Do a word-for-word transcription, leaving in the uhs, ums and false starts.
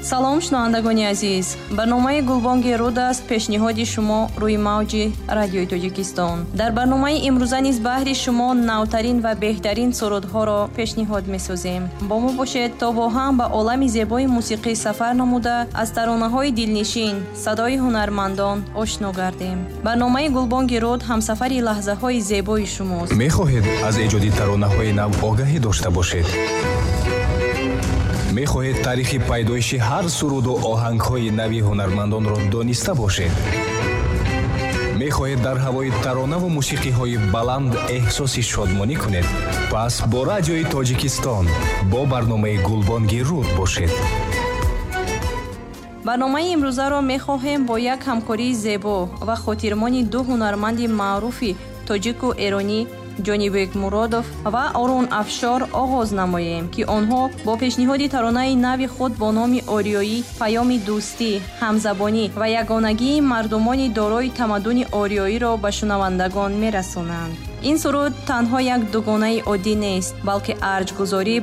салом шунавандагони азиз, барномаи Гулбонги руд аст пешниҳоди шумо рӯи мавҷи радиои Тоҷикистон. Дар барномаи имрӯза низ баҳри шумо навтарин ва беҳтарин сурудҳоро пешниҳод месозем. Бо мо бошед то бо ҳам ба олами зебои мусиқӣ сафар намуда аз таронаҳои дилнишин, садои ҳунармандон ошно гардем. Барномаи Гулбонги руд ҳамсафари лаҳзаҳои зебои шумост. мехоҳед аз эҷоди таронаҳои нав огаҳӣ дошта бошед? мехоҳед таърихи пайдоиши ҳар суруду оҳангҳои нави ҳунармандонро дониста бошед? мехоҳед дар ҳавои таронаву мусиқиҳои баланд эҳсоси шодмонӣ кунед? пас бо радиои Тоҷикистон бо барномаи Гулбонги руд бошед. барномаи имрӯзаро мехоҳем бо як ҳамкории зебо ва хотирмони ду ҳунарманди маъруфи тоҷику эронӣ ҷонибек муродов ва орун афшор оғоз намоем, ки онҳо бо пешниҳоди таронаи нави худ бо номи ориёӣ паёми дӯстӣ, ҳамзабонӣ ва ягонагии мардумони дорои тамаддуни ориёиро ба шунавандагон мерасонанд. ин суруд танҳо як дугонаи оддӣ нест, балки арҷгузорӣ